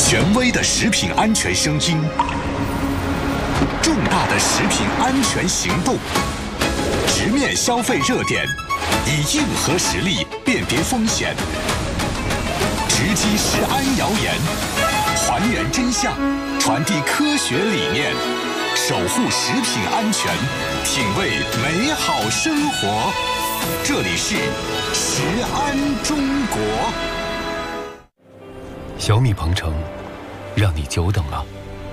权威的食品安全声音，重大的食品安全行动，直面消费热点，以硬核实力辨别风险，直击食安谣言，还原真相，传递科学理念，守护食品安全，品味美好生活。这里是食安中国。 小米鹏程，让你久等了。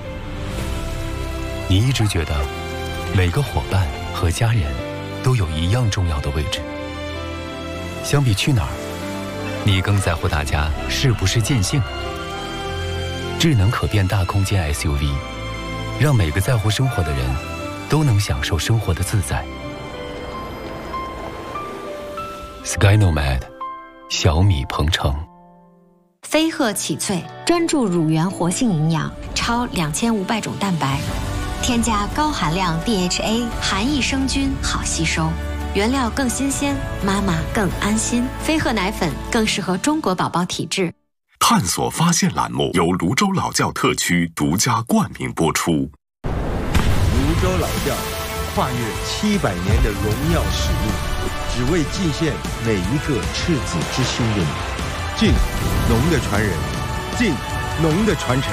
你一直觉得每个伙伴和家人都有一样重要的位置。相比去哪儿，你更在乎大家是不是尽兴。智能可变大空间 SUV， 让每个在乎生活的人都能享受生活的自在。Skynomad， 小米鹏程。 飞鹤启萃专注乳源活性营养，超2500种蛋白，添加高含量 DHA， 含益生菌，好吸收。原料更新鲜，妈妈更安心。飞鹤奶粉更适合中国宝宝体质。 探索发现栏目由泸州老窖特区独家冠名播出。 泸州老窖跨越700年的荣耀使命，只为祭献每一个赤子之心的你。敬农的传人，敬农的传承。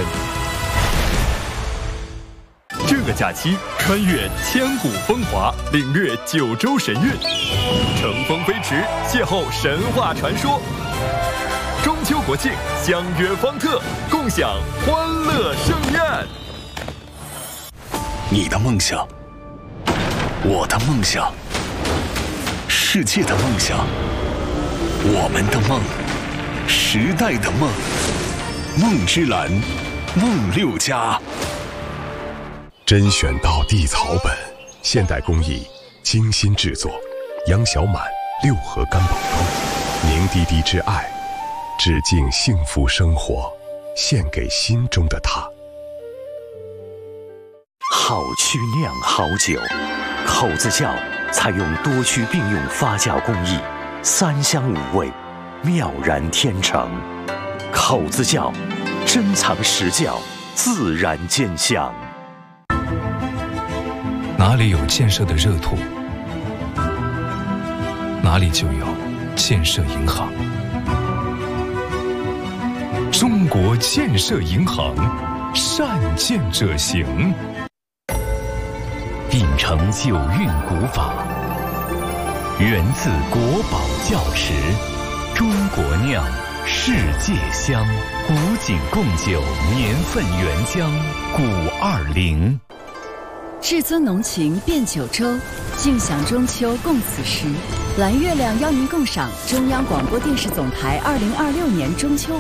这个假期穿越千古风华，领略九州神韵，乘风飞驰，邂逅神话传说。中秋国庆相约方特，共享欢乐盛宴。 你的梦想，我的梦想，世界的梦想，我们的梦，时代的梦，梦之蓝，梦六家。甄选到地草本，现代工艺，精心制作，杨小满六合干宝装，凝滴滴之爱，致敬幸福生活，献给心中的他。 好曲酿好酒，口子窖采用多区并用发酵工艺，3香5味，妙然天成。口子窖珍藏实窖，自然见香。 哪里有建设的热土，哪里就有建设银行。中国建设银行，善建者行。 秉承九韵古法，源自国宝窖池，中国酿，世界香。古井贡酒年份原浆，古20。 至尊浓情遍九州，尽享中秋共此时。蓝月亮邀您共赏中央广播电视总台2026年中秋